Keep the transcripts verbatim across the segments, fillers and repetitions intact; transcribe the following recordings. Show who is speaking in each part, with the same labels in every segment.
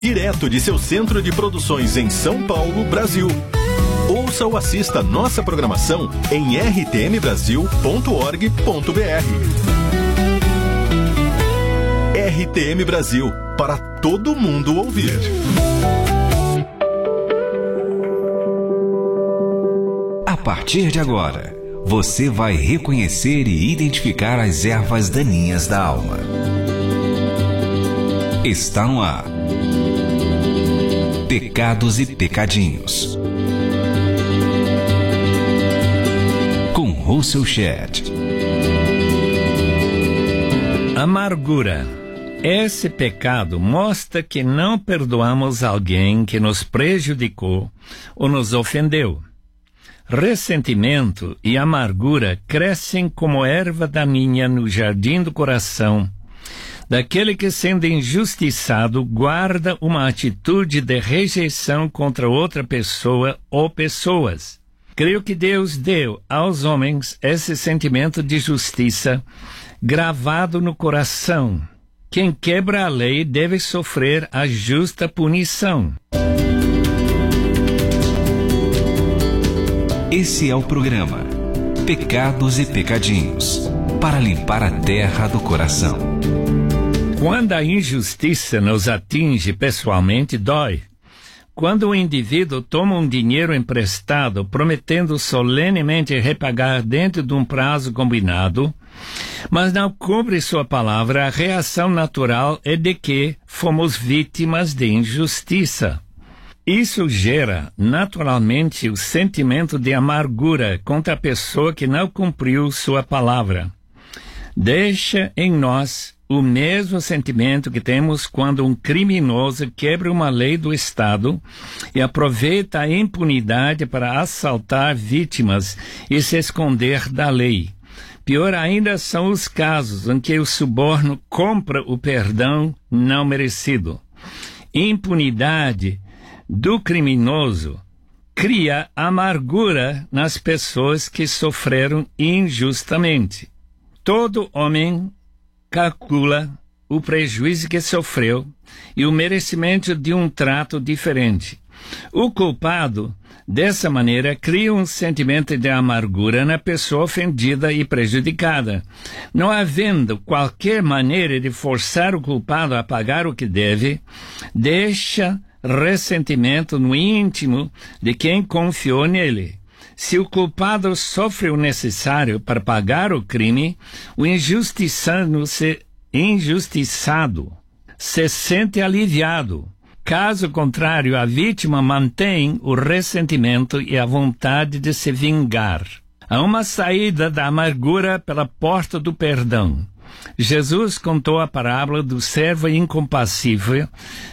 Speaker 1: Direto de seu centro de produções em São Paulo, Brasil. Ouça ou assista nossa programação em r t m brasil ponto org ponto b r. R T M Brasil, para todo mundo ouvir.
Speaker 2: A partir de agora, você vai reconhecer e identificar as ervas daninhas da alma. Está no ar. Pecados e Pecadinhos. Com Russell Shedd.
Speaker 3: Amargura. Esse pecado mostra que não perdoamos alguém que nos prejudicou ou nos ofendeu. Ressentimento e amargura crescem como erva daninha no jardim do coração daquele que, sendo injustiçado, guarda uma atitude de rejeição contra outra pessoa ou pessoas. Creio que Deus deu aos homens esse sentimento de justiça gravado no coração. Quem quebra a lei deve sofrer a justa punição.
Speaker 2: Esse é o programa Pecados e Pecadinhos, para limpar a terra do coração.
Speaker 3: Quando a injustiça nos atinge pessoalmente, dói. Quando o indivíduo toma um dinheiro emprestado, prometendo solenemente repagar dentro de um prazo combinado, mas não cumpre sua palavra, a reação natural é de que fomos vítimas de injustiça. Isso gera, naturalmente, o sentimento de amargura contra a pessoa que não cumpriu sua palavra. Deixa em nós o mesmo sentimento que temos quando um criminoso quebra uma lei do Estado e aproveita a impunidade para assaltar vítimas e se esconder da lei. Pior ainda são os casos em que o suborno compra o perdão não merecido. Impunidade do criminoso cria amargura nas pessoas que sofreram injustamente. Todo homem calcula o prejuízo que sofreu e o merecimento de um trato diferente. O culpado, dessa maneira, cria um sentimento de amargura na pessoa ofendida e prejudicada. Não havendo qualquer maneira de forçar o culpado a pagar o que deve, deixa ressentimento no íntimo de quem confiou nele. Se o culpado sofre o necessário para pagar o crime, o injustiçado se, injustiçado se sente aliviado. Caso contrário, a vítima mantém o ressentimento e a vontade de se vingar. Há uma saída da amargura pela porta do perdão. Jesus contou a parábola do servo incompassível,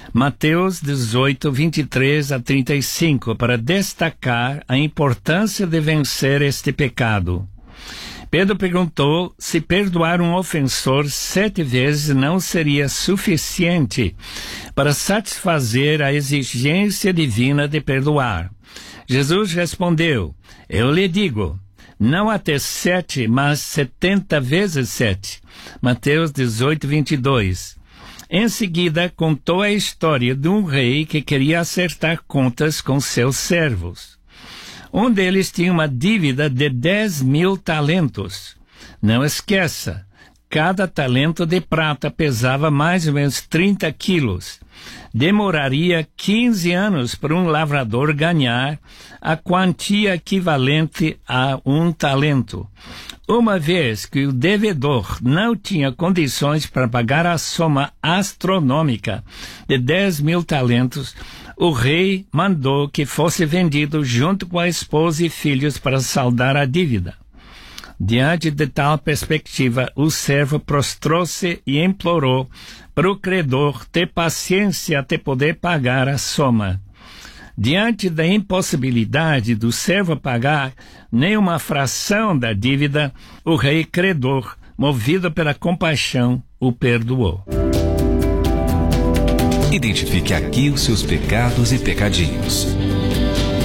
Speaker 3: Mateus dezoito, vinte e três a trinta e cinco, para destacar a importância de vencer este pecado. Pedro perguntou se perdoar um ofensor sete vezes não seria suficiente para satisfazer a exigência divina de perdoar. Jesus respondeu: eu lhe digo, não até sete, mas setenta vezes sete. Mateus dezoito, vinte e dois. Em seguida, contou a história de um rei que queria acertar contas com seus servos. Um deles tinha uma dívida de dez mil talentos. Não esqueça, cada talento de prata pesava mais ou menos trinta quilos. Demoraria quinze anos para um lavrador ganhar a quantia equivalente a um talento. Uma vez que o devedor não tinha condições para pagar a soma astronômica de dez mil talentos, o rei mandou que fosse vendido junto com a esposa e filhos para saldar a dívida. Diante de tal perspectiva, o servo prostrou-se e implorou para o credor ter paciência até poder pagar a soma. Diante da impossibilidade do servo pagar nem uma fração da dívida, o rei credor, movido pela compaixão, o perdoou.
Speaker 2: Identifique aqui os seus pecados e pecadinhos.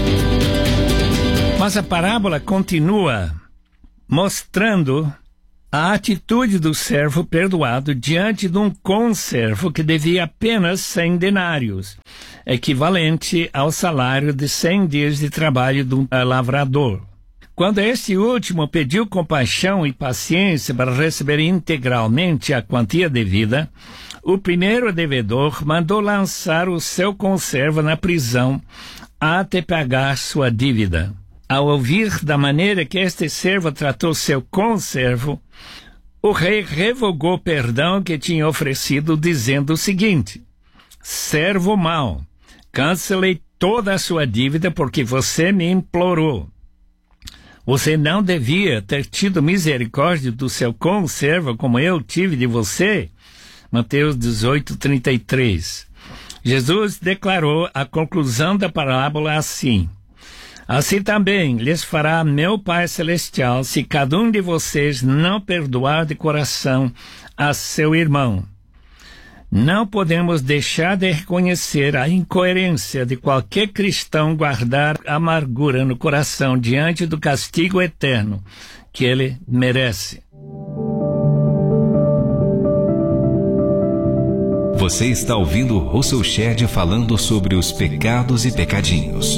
Speaker 3: Mas a parábola continua mostrando a atitude do servo perdoado diante de um conservo que devia apenas cem denários, equivalente ao salário de cem dias de trabalho de um lavrador. Quando este último pediu compaixão e paciência para receber integralmente a quantia devida, o primeiro devedor mandou lançar o seu conservo na prisão até pagar sua dívida. Ao ouvir da maneira que este servo tratou seu conservo, o rei revogou o perdão que tinha oferecido, dizendo o seguinte: servo mau, cancelei toda a sua dívida porque você me implorou. Você não devia ter tido misericórdia do seu conservo como eu tive de você? Mateus dezoito, trinta e três. Jesus declarou a conclusão da parábola assim: assim também lhes fará meu Pai Celestial se cada um de vocês não perdoar de coração a seu irmão. Não podemos deixar de reconhecer a incoerência de qualquer cristão guardar amargura no coração diante do castigo eterno que ele merece.
Speaker 2: Você está ouvindo Russell Shedd falando sobre os pecados e pecadinhos.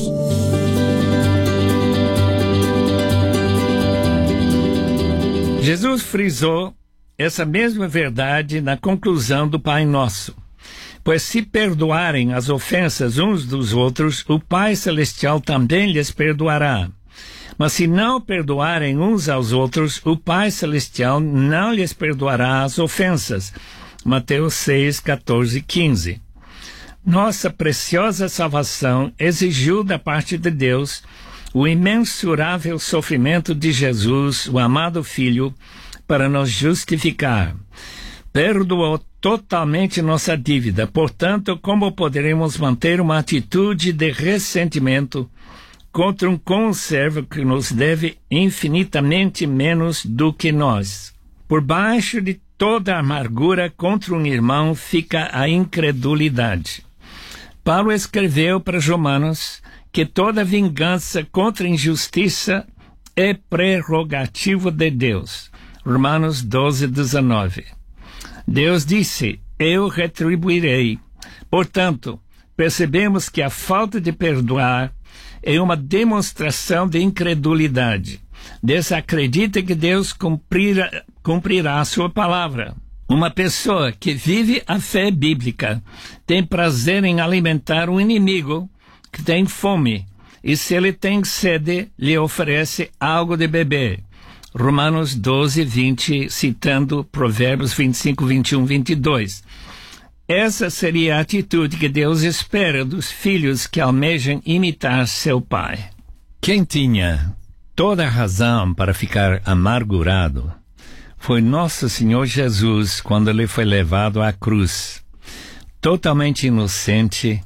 Speaker 3: Jesus frisou essa mesma verdade na conclusão do Pai Nosso. Pois se perdoarem as ofensas uns dos outros, o Pai Celestial também lhes perdoará. Mas se não perdoarem uns aos outros, o Pai Celestial não lhes perdoará as ofensas. Mateus seis, catorze e quinze. Nossa preciosa salvação exigiu da parte de Deus o imensurável sofrimento de Jesus, o amado Filho, para nos justificar. Perdoou totalmente nossa dívida. Portanto, como poderemos manter uma atitude de ressentimento contra um conservo que nos deve infinitamente menos do que nós? Por baixo de toda amargura contra um irmão fica a incredulidade. Paulo escreveu para os Romanos que toda vingança contra a injustiça é prerrogativo de Deus. Romanos doze, dezenove. Deus disse: eu retribuirei. Portanto, percebemos que a falta de perdoar é uma demonstração de incredulidade. Desacredita que Deus cumprirá, cumprirá a sua palavra. Uma pessoa que vive a fé bíblica tem prazer em alimentar um inimigo que tem fome, e se ele tem sede, lhe oferece algo de beber. Romanos doze, vinte, citando Provérbios vinte e cinco, vinte e um, vinte e dois. Essa seria a atitude que Deus espera dos filhos que almejam imitar seu pai. Quem tinha toda a razão para ficar amargurado foi nosso Senhor Jesus quando ele foi levado à cruz, totalmente inocente,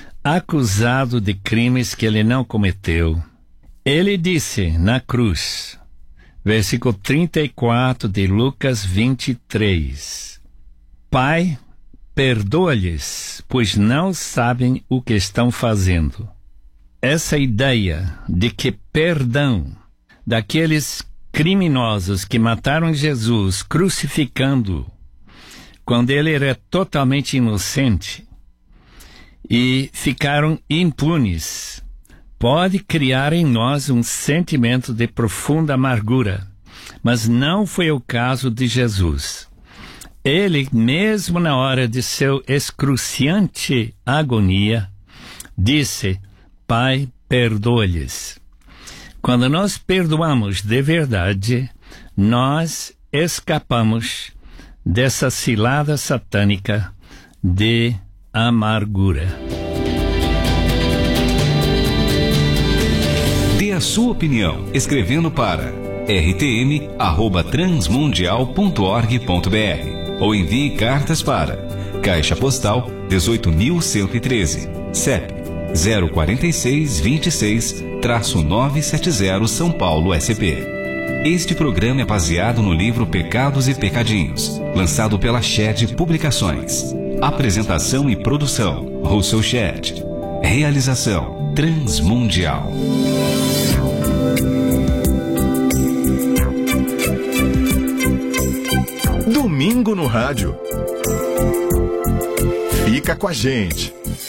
Speaker 3: acusado de crimes que ele não cometeu. Ele disse na cruz, versículo trinta e quatro de Lucas vinte e três: Pai, perdoa-lhes, pois não sabem o que estão fazendo. Essa ideia de que perdão daqueles criminosos que mataram Jesus crucificando quando ele era totalmente inocente e ficaram impunes, pode criar em nós um sentimento de profunda amargura, mas não foi o caso de Jesus. Ele, mesmo na hora de seu excruciante agonia, disse: Pai, perdoa-lhes. Quando nós perdoamos de verdade, nós escapamos dessa cilada satânica de amargura.
Speaker 2: Dê a sua opinião escrevendo para r t m arroba transmundial ponto org ponto b r ou envie cartas para Caixa Postal dezoito mil cento e treze, C E P zero quatro seis, vinte e seis, novecentos e setenta, São Paulo, S P. Este programa é baseado no livro Pecados e Pecadinhos, lançado pela Shedd Publicações. Apresentação e produção, Russell Shedd. Realização, Transmundial.
Speaker 1: domingo no rádio. Fica com a gente.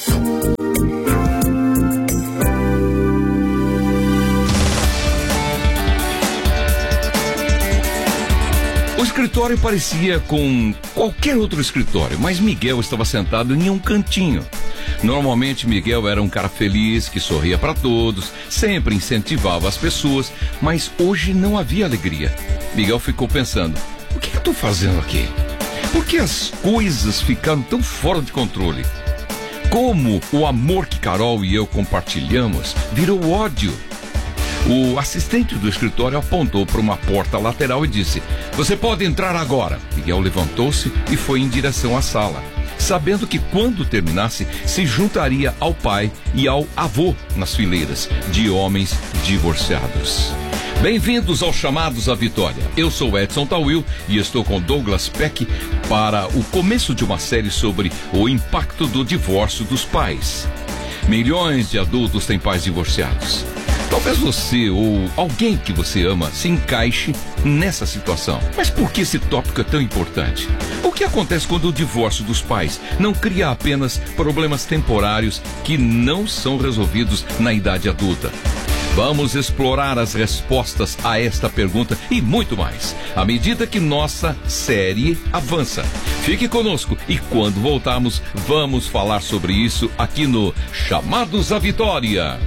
Speaker 4: O escritório parecia com qualquer outro escritório, mas Miguel estava sentado em um cantinho. Normalmente Miguel era um cara feliz, que sorria para todos, sempre incentivava as pessoas, mas hoje não havia alegria. Miguel ficou pensando, o que eu estou fazendo aqui? Por que as coisas ficaram tão fora de controle? Como o amor que Carol e eu compartilhamos virou ódio? O assistente do escritório apontou para uma porta lateral e disse, você pode entrar agora. Miguel levantou-se e foi em direção à sala, sabendo que quando terminasse, se juntaria ao pai e ao avô nas fileiras de homens divorciados. Bem-vindos aos Chamados à Vitória. Eu sou Edson Tawil e estou com Douglas Peck para o começo de uma série sobre o impacto do divórcio dos pais. Milhões de adultos têm pais divorciados. Talvez você ou alguém que você ama se encaixe nessa situação. Mas por que esse tópico é tão importante? O que acontece quando o divórcio dos pais não cria apenas problemas temporários que não são resolvidos na idade adulta? Vamos explorar as respostas a esta pergunta e muito mais, à medida que nossa série avança. Fique conosco e quando voltarmos, vamos falar sobre isso aqui no Chamados à Vitória.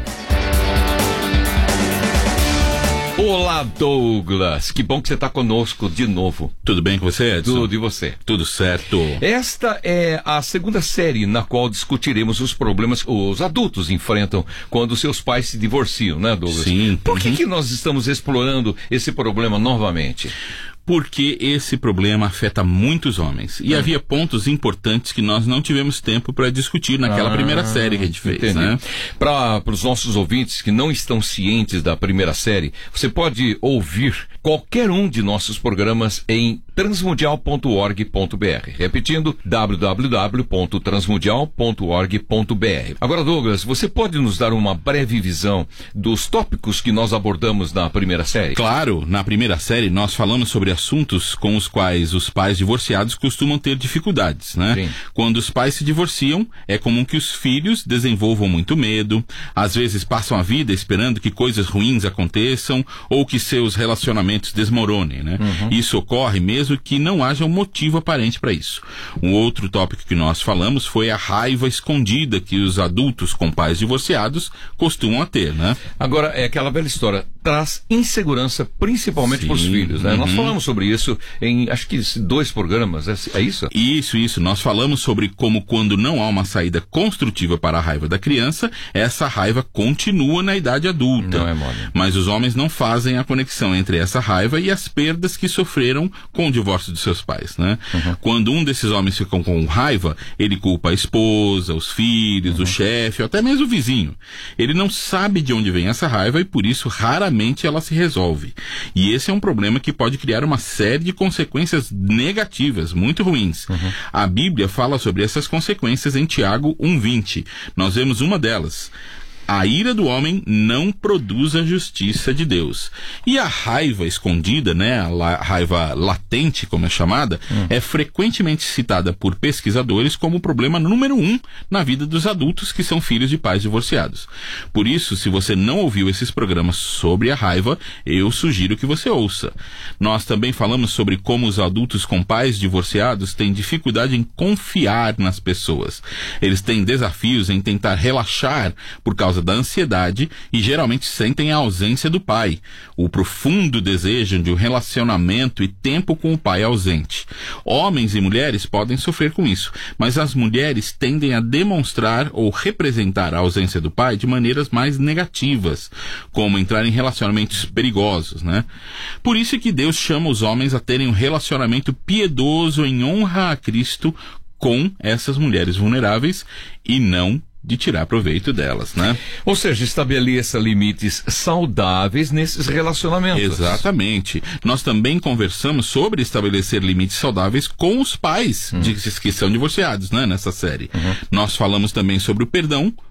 Speaker 4: Olá, Douglas. Que bom que você está conosco de novo.
Speaker 5: Tudo bem com você, Edson?
Speaker 4: Tudo, e você?
Speaker 5: Tudo certo.
Speaker 4: Esta é a segunda série na qual discutiremos os problemas que os adultos enfrentam quando seus pais se divorciam, né, Douglas?
Speaker 5: Sim.
Speaker 4: Por que, uhum. que nós estamos explorando esse problema novamente?
Speaker 5: Porque esse problema afeta muitos homens. E hum. havia pontos importantes que nós não tivemos tempo para discutir naquela ah, primeira série que a gente fez.
Speaker 4: Entendi.
Speaker 5: Né?
Speaker 4: Para os nossos ouvintes que não estão cientes da primeira série, você pode ouvir qualquer um de nossos programas em transmundial ponto org ponto b r. Repetindo, w w w ponto transmundial ponto org ponto b r. Agora, Douglas, você pode nos dar uma breve visão dos tópicos que nós abordamos na primeira série?
Speaker 5: Claro, na primeira série nós falamos sobre assuntos com os quais os pais divorciados costumam ter dificuldades, né?
Speaker 4: Sim.
Speaker 5: Quando os pais se divorciam, é comum que os filhos desenvolvam muito medo, às vezes passam a vida esperando que coisas ruins aconteçam ou que seus relacionamentos desmoronem, né? Uhum. Isso ocorre mesmo que não haja um motivo aparente para isso. Um outro tópico que nós falamos foi a raiva escondida que os adultos com pais divorciados costumam a ter, né?
Speaker 4: Agora, é aquela velha história, traz insegurança principalmente para os filhos, né? Uhum. Nós falamos sobre isso em, acho que dois programas, é, é isso?
Speaker 5: Isso, isso. Nós falamos sobre como quando não há uma saída construtiva para a raiva da criança, essa raiva continua na idade adulta.
Speaker 4: Não é mole.
Speaker 5: Mas os homens não fazem a conexão entre essa raiva e as perdas que sofreram com o divórcio de seus pais, né? Uhum. Quando um desses homens fica com raiva, ele culpa a esposa, os filhos, uhum. o chefe, ou até mesmo o vizinho. Ele não sabe de onde vem essa raiva e por isso raramente ela se resolve. E esse é um problema que pode criar uma série de consequências negativas, muito ruins. Uhum. A Bíblia fala sobre essas consequências em Tiago um vinte. Nós vemos uma delas. A ira do homem não produz a justiça de Deus. E a raiva escondida, né, a la- raiva latente, como é chamada, hum. é frequentemente citada por pesquisadores como o problema número um na vida dos adultos que são filhos de pais divorciados. Por isso, se você não ouviu esses programas sobre a raiva, eu sugiro que você ouça. Nós também falamos sobre como os adultos com pais divorciados têm dificuldade em confiar nas pessoas. Eles têm desafios em tentar relaxar por causa da ansiedade e geralmente sentem a ausência do pai, o profundo desejo de um relacionamento e tempo com o pai ausente. Homens e mulheres podem sofrer com isso, mas as mulheres tendem a demonstrar ou representar a ausência do pai de maneiras mais negativas, como entrar em relacionamentos perigosos, né? Por isso é que Deus chama os homens a terem um relacionamento piedoso em honra a Cristo com essas mulheres vulneráveis e não de tirar proveito delas, né?
Speaker 4: Ou seja, estabeleça limites saudáveis nesses relacionamentos.
Speaker 5: Exatamente. Nós também conversamos sobre estabelecer limites saudáveis com os pais uhum. de, que são divorciados, né? Nessa série. Uhum. Nós falamos também sobre o perdão,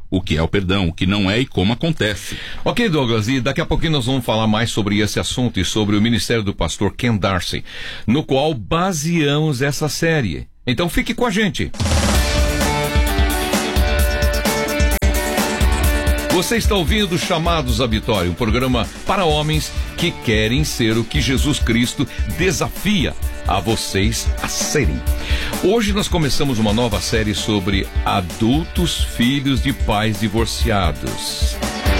Speaker 5: o que é o perdão, o que não é e como acontece.
Speaker 4: Ok, Douglas, e daqui a pouquinho nós vamos falar mais sobre esse assunto e sobre o ministério do pastor Ken Darcy, no qual baseamos essa série. Então fique com a gente. Você está ouvindo Chamados à Vitória, um programa para homens que querem ser o que Jesus Cristo desafia a vocês a serem. Hoje nós começamos uma nova série sobre adultos filhos de pais divorciados.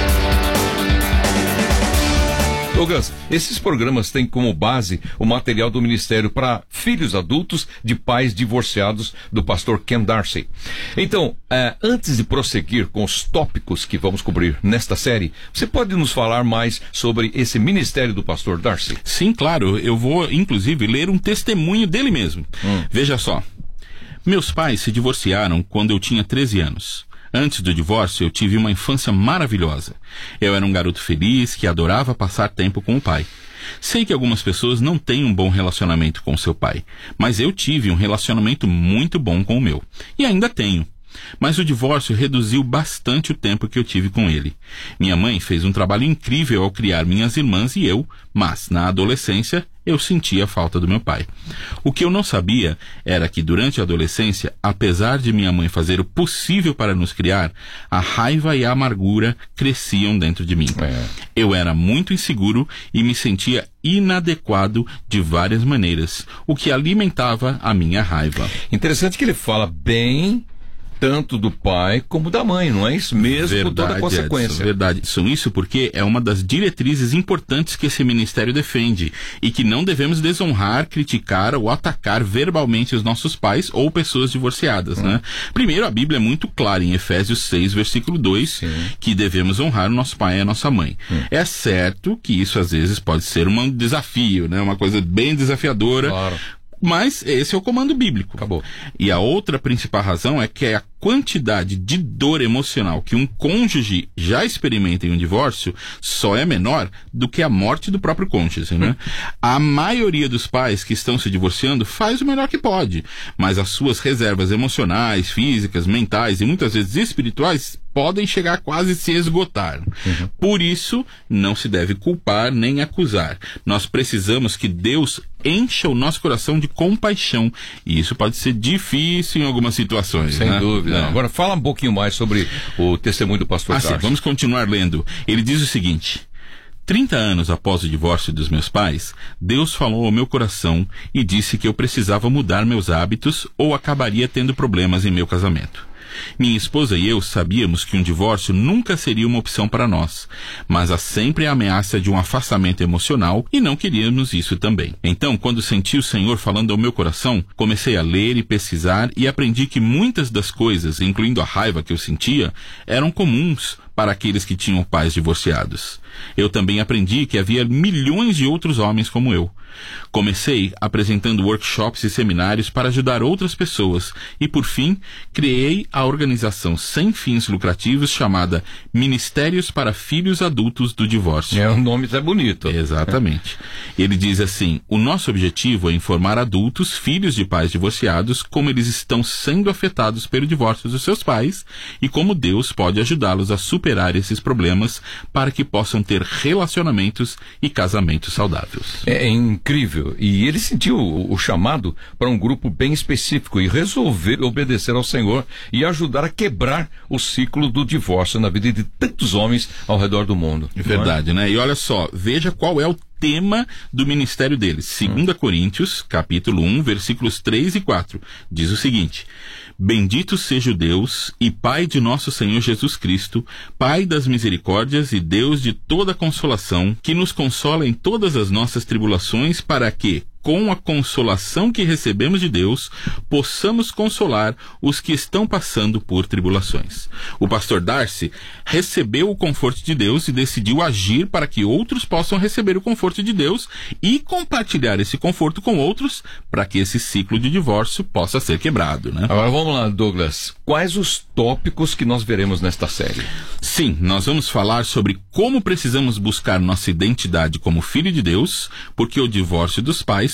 Speaker 4: Douglas, esses programas têm como base o material do Ministério para Filhos Adultos de Pais Divorciados do pastor Ken Darcy. Então, eh, antes de prosseguir com os tópicos que vamos cobrir nesta série, você pode nos falar mais sobre esse ministério do pastor Darcy?
Speaker 5: Sim, claro. Eu vou, inclusive, ler um testemunho dele mesmo. Hum. Veja só. Meus pais se divorciaram quando eu tinha treze anos. Antes do divórcio, eu tive uma infância maravilhosa. Eu era um garoto feliz que adorava passar tempo com o pai. Sei que algumas pessoas não têm um bom relacionamento com seu pai, mas eu tive um relacionamento muito bom com o meu. E ainda tenho. Mas o divórcio reduziu bastante o tempo que eu tive com ele. Minha mãe fez um trabalho incrível ao criar minhas irmãs e eu, mas na adolescência eu sentia a falta do meu pai. O que eu não sabia era que durante a adolescência, apesar de minha mãe fazer o possível para nos criar, a raiva e a amargura cresciam dentro de mim. É. Eu era muito inseguro e me sentia inadequado de várias maneiras, o que alimentava a minha raiva.
Speaker 4: Interessante que ele fala bem tanto do pai como da mãe, não é isso mesmo?
Speaker 5: Verdade,
Speaker 4: com toda a consequência.
Speaker 5: Edson, verdade. São isso porque é uma das diretrizes importantes que esse ministério defende e que não devemos desonrar, criticar ou atacar verbalmente os nossos pais ou pessoas divorciadas, hum. né? Primeiro, a Bíblia é muito clara em Efésios seis, versículo dois, Sim. que devemos honrar o nosso pai e a nossa mãe. Hum. É certo que isso às vezes pode ser um desafio, né? Uma coisa bem desafiadora.
Speaker 4: Claro.
Speaker 5: Mas esse é o comando bíblico.
Speaker 4: Acabou.
Speaker 5: E a outra principal razão é que a quantidade de dor emocional que um cônjuge já experimenta em um divórcio só é menor do que a morte do próprio cônjuge, né? A maioria dos pais que estão se divorciando faz o melhor que pode, mas as suas reservas emocionais, físicas, mentais e muitas vezes espirituais podem chegar a quase se esgotar. Uhum. Por isso, não se deve culpar nem acusar. Nós precisamos que Deus encha o nosso coração de compaixão. E isso pode ser difícil em algumas situações.
Speaker 4: Sem
Speaker 5: né?
Speaker 4: dúvida. É. Agora fala um pouquinho mais sobre o testemunho do pastor
Speaker 5: ah,
Speaker 4: Darcy.
Speaker 5: sim, vamos continuar lendo. Ele diz o seguinte: trinta anos após o divórcio dos meus pais, Deus falou ao meu coração e disse que eu precisava mudar meus hábitos ou acabaria tendo problemas em meu casamento. Minha esposa e eu sabíamos que um divórcio nunca seria uma opção para nós, mas há sempre a ameaça de um afastamento emocional e não queríamos isso também. Então, quando senti o Senhor falando ao meu coração, comecei a ler e pesquisar e aprendi que muitas das coisas, incluindo a raiva que eu sentia, eram comuns para aqueles que tinham pais divorciados. Eu também aprendi que havia milhões de outros homens como eu. Comecei apresentando workshops e seminários para ajudar outras pessoas e, por fim, criei a organização sem fins lucrativos chamada Ministérios para Filhos Adultos do Divórcio.
Speaker 4: É, o nome é bonito.
Speaker 5: Exatamente. Ele diz assim: o nosso objetivo é informar adultos, filhos de pais divorciados, como eles estão sendo afetados pelo divórcio dos seus pais e como Deus pode ajudá-los a superar esses problemas para que possam ter relacionamentos e casamentos saudáveis.
Speaker 4: É incrível. E ele sentiu o, o chamado para um grupo bem específico e resolveu obedecer ao Senhor e ajudar a quebrar o ciclo do divórcio na vida de tantos homens ao redor do mundo.
Speaker 5: É verdade, né? E olha só, veja qual é o tema do ministério deles. Segunda hum. Coríntios, capítulo um, versículos três e quatro. Diz o seguinte: bendito seja o Deus e Pai de nosso Senhor Jesus Cristo, Pai das misericórdias e Deus de toda consolação, que nos consola em todas as nossas tribulações, para que, com a consolação que recebemos de Deus, possamos consolar os que estão passando por tribulações. O pastor Darcy recebeu o conforto de Deus e decidiu agir para que outros possam receber o conforto de Deus e compartilhar esse conforto com outros para que esse ciclo de divórcio possa ser quebrado, né?
Speaker 4: Agora vamos lá, Douglas. Quais os tópicos que nós veremos nesta série?
Speaker 5: Sim, nós vamos falar sobre como precisamos buscar nossa identidade como filho de Deus, porque o divórcio dos pais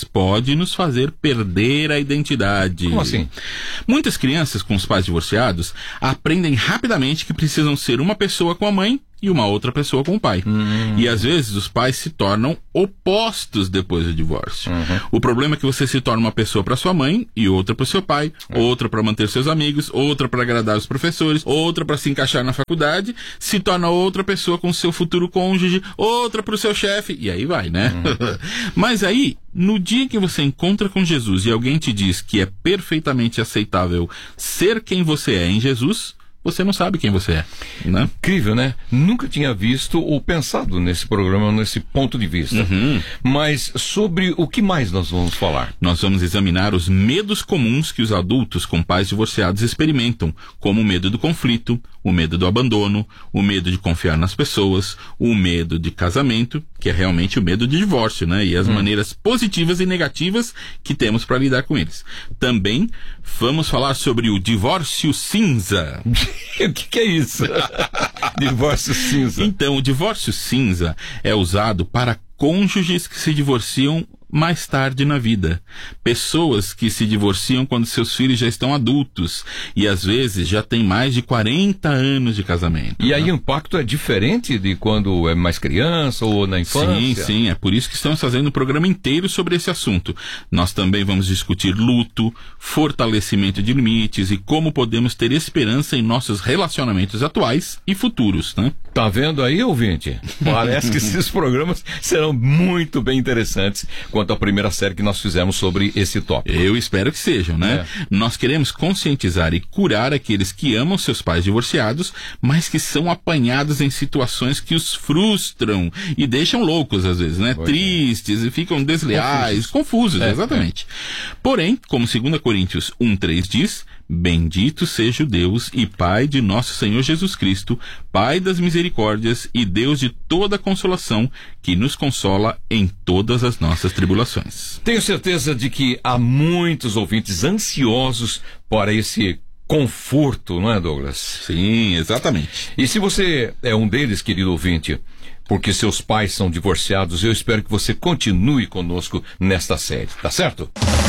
Speaker 5: mas pode nos fazer perder a identidade.
Speaker 4: Como assim?
Speaker 5: Muitas crianças com os pais divorciados aprendem rapidamente que precisam ser uma pessoa com a mãe e uma outra pessoa com o pai. Uhum. E às vezes os pais se tornam opostos depois do divórcio. Uhum. O problema é que você se torna uma pessoa para sua mãe e outra para o seu pai, uhum. outra para manter seus amigos, outra para agradar os professores, outra para se encaixar na faculdade, se torna outra pessoa com seu futuro cônjuge, outra para o seu chefe, e aí vai, né? Uhum. Mas aí, no dia que você encontra com Jesus e alguém te diz que é perfeitamente aceitável ser quem você é em Jesus, você não sabe quem você é, né?
Speaker 4: Incrível, né? Nunca tinha visto ou pensado nesse programa, nesse ponto de vista. Uhum. Mas sobre o que mais nós vamos falar?
Speaker 5: Nós vamos examinar os medos comuns que os adultos com pais divorciados experimentam, como o medo do conflito, o medo do abandono, o medo de confiar nas pessoas, o medo de casamento, que é realmente o medo de divórcio, né? E as hum. maneiras positivas e negativas que temos para lidar com eles. Também vamos falar sobre o divórcio cinza.
Speaker 4: O que, que é isso? Divórcio cinza.
Speaker 5: Então, o divórcio cinza é usado para cônjuges que se divorciam mais tarde na vida. Pessoas que se divorciam quando seus filhos já estão adultos e às vezes já têm mais de quarenta anos de casamento.
Speaker 4: E né? aí o impacto é diferente de quando é mais criança ou na infância?
Speaker 5: Sim, sim. É por isso que estamos fazendo um programa inteiro sobre esse assunto. Nós também vamos discutir luto, fortalecimento de limites e como podemos ter esperança em nossos relacionamentos atuais e futuros, né?
Speaker 4: Tá vendo aí, ouvinte? Parece que esses programas serão muito bem interessantes quanto à primeira série que nós fizemos sobre esse tópico.
Speaker 5: Eu espero que sejam, né? É. Nós queremos conscientizar e curar aqueles que amam seus pais divorciados, mas que são apanhados em situações que os frustram e deixam loucos às vezes, né? Pois Tristes é. e ficam desleais, confusos, confusos é, exatamente. É. Porém, como dois Coríntios um, três diz, bendito seja o Deus e Pai de nosso Senhor Jesus Cristo, Pai das misericórdias e Deus de toda consolação, que nos consola em todas as nossas tribulações.
Speaker 4: Tenho certeza de que há muitos ouvintes ansiosos para esse conforto, não é, Douglas?
Speaker 5: Sim, exatamente.
Speaker 4: E se você é um deles, querido ouvinte, porque seus pais são divorciados, eu espero que você continue conosco nesta série, tá certo?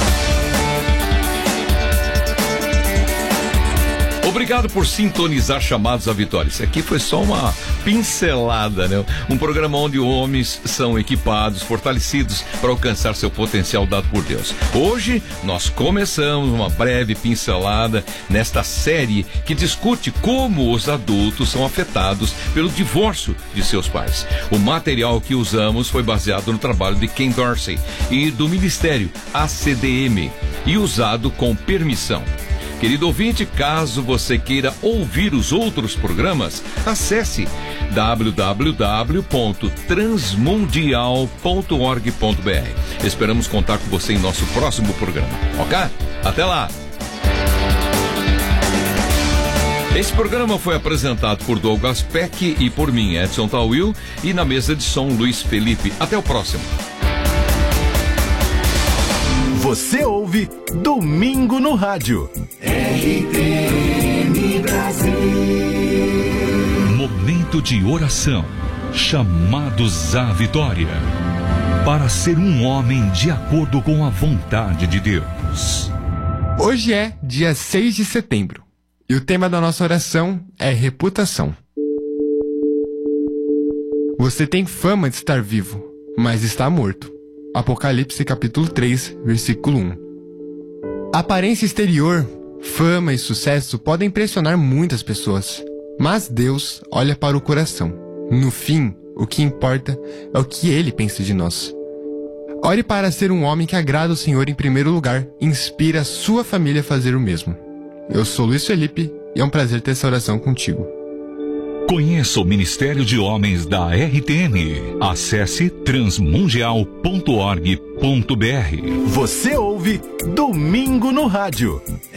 Speaker 4: Obrigado por sintonizar Chamados à Vitória. Isso aqui foi só uma pincelada, né? Um programa onde homens são equipados, fortalecidos para alcançar seu potencial dado por Deus. Hoje nós começamos uma breve pincelada nesta série que discute como os adultos são afetados pelo divórcio de seus pais. O material que usamos foi baseado no trabalho de Ken Dorsey e do Ministério A C D M e usado com permissão. Querido ouvinte, caso você queira ouvir os outros programas, acesse w w w ponto transmundial ponto org ponto b r. Esperamos contar com você em nosso próximo programa, ok? Até lá! Esse programa foi apresentado por Douglas Peck e por mim, Edson Tawil, e na mesa de som, Luiz Felipe. Até o próximo.
Speaker 1: Você ouve Domingo no Rádio.
Speaker 6: R T M Brasil.
Speaker 7: Momento de oração. Chamados à vitória. Para ser um homem de acordo com a vontade de Deus.
Speaker 8: Hoje é dia seis de setembro. E o tema da nossa oração é reputação. Você tem fama de estar vivo, mas está morto. Apocalipse capítulo três, versículo um. A aparência exterior, fama e sucesso podem impressionar muitas pessoas, mas Deus olha para o coração. No fim, o que importa é o que Ele pensa de nós. Ore para ser um homem que agrada o Senhor em primeiro lugar e inspira a sua família a fazer o mesmo. Eu sou Luiz Felipe e é um prazer ter essa oração contigo.
Speaker 7: Conheça o Ministério de Homens da R T M. Acesse transmundial ponto org ponto b r.
Speaker 1: Você ouve Domingo no Rádio.